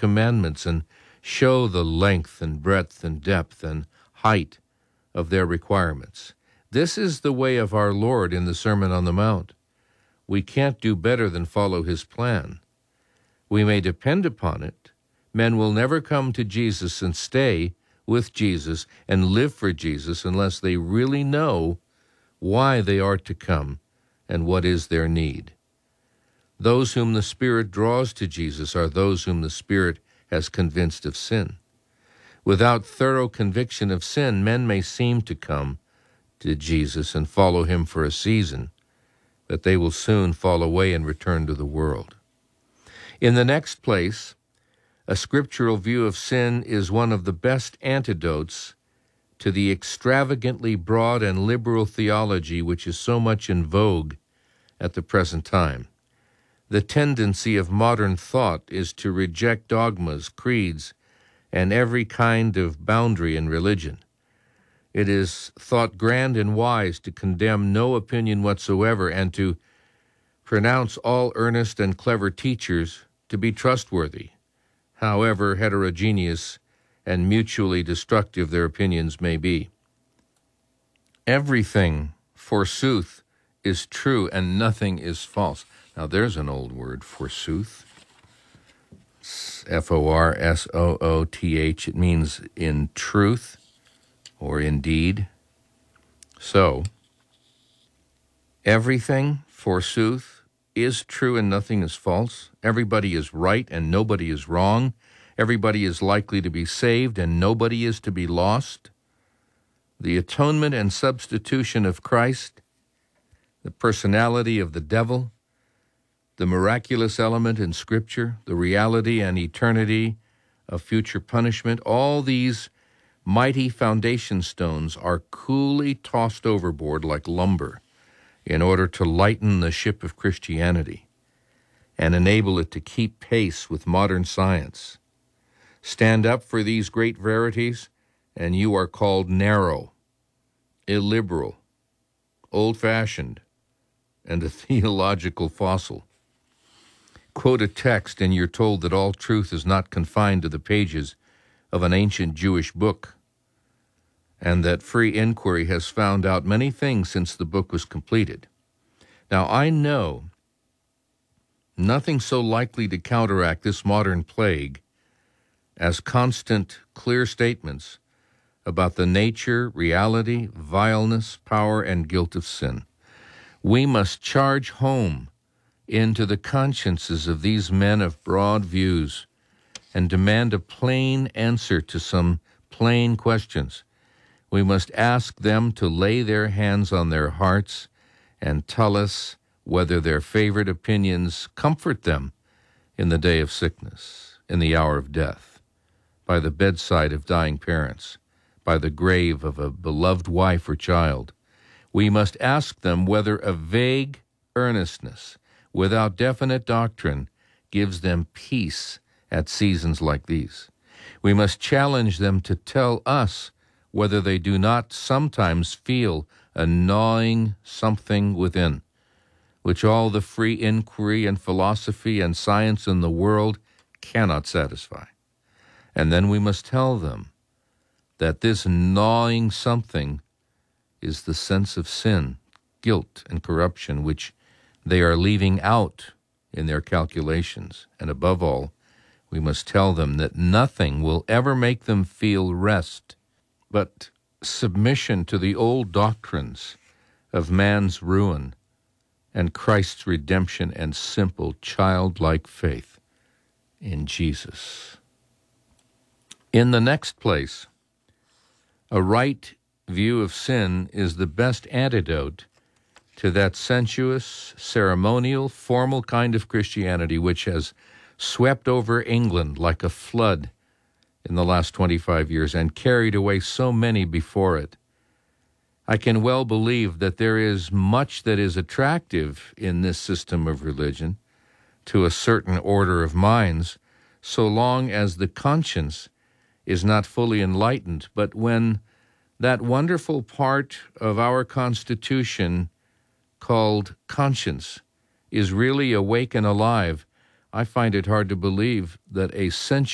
Commandments and show the length and breadth and depth and height of their requirements. This is the way of our Lord in the Sermon on the Mount. We can't do better than follow his plan. We may depend upon it. Men will never come to Jesus and stay with Jesus and live for Jesus unless they really know why they are to come and what is their need. Those whom the Spirit draws to Jesus are those whom the Spirit has convinced of sin. Without thorough conviction of sin, men may seem to come to Jesus and follow him for a season, but they will soon fall away and return to the world. In the next place, a scriptural view of sin is one of the best antidotes to the extravagantly broad and liberal theology which is so much in vogue at the present time. The tendency of modern thought is to reject dogmas, creeds, and every kind of boundary in religion. It is thought grand and wise to condemn no opinion whatsoever and to pronounce all earnest and clever teachers to be trustworthy, however heterogeneous and mutually destructive their opinions may be. Everything, forsooth, is true and nothing is false. Now there's an old word, forsooth. F-O-R-S-O-O-T-H. It means in truth or indeed. So, everything, forsooth, is true and nothing is false. Everybody is right and nobody is wrong. Everybody is likely to be saved and nobody is to be lost. The atonement and substitution of Christ, the personality of the devil, the miraculous element in Scripture, the reality and eternity of future punishment, all these mighty foundation stones are coolly tossed overboard like lumber in order to lighten the ship of Christianity and enable it to keep pace with modern science. Stand up for these great verities, and you are called narrow, illiberal, old-fashioned, and a theological fossil. Quote a text, and you're told that all truth is not confined to the pages of an ancient Jewish book, and that free inquiry has found out many things since the book was completed. Now, I know nothing so likely to counteract this modern plague as constant, clear statements about the nature, reality, vileness, power, and guilt of sin. We must charge home into the consciences of these men of broad views and demand a plain answer to some plain questions. We must ask them to lay their hands on their hearts and tell us whether their favorite opinions comfort them in the day of sickness, in the hour of death, by the bedside of dying parents, by the grave of a beloved wife or child. We must ask them whether a vague earnestness without definite doctrine gives them peace at seasons like these. We must challenge them to tell us whether they do not sometimes feel a gnawing something within, which all the free inquiry and philosophy and science in the world cannot satisfy. And then we must tell them that this gnawing something is the sense of sin, guilt, and corruption, which they are leaving out in their calculations. And above all, we must tell them that nothing will ever make them feel rest but submission to the old doctrines of man's ruin and Christ's redemption and simple childlike faith in Jesus. In the next place, a right view of sin is the best antidote to that sensuous, ceremonial, formal kind of Christianity which has swept over England like a flood in the last 25 years and carried away so many before it. I can well believe that there is much that is attractive in this system of religion to a certain order of minds, so long as the conscience is not fully enlightened. But when that wonderful part of our Constitution called conscience is really awake and alive, I find it hard to believe that a